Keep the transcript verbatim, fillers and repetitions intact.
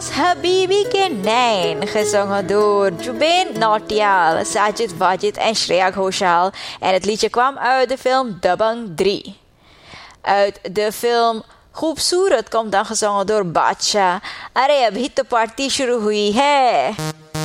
was Habibi Ke Nain, gezongen door Jubin Nautiyal, Sajid Wajid en Shreya Ghoshal. En het liedje kwam uit de film Dabang drie. Uit de film Khoobsurat komt dan gezongen door Badshah. Arey, abhi to party shuru hui hai.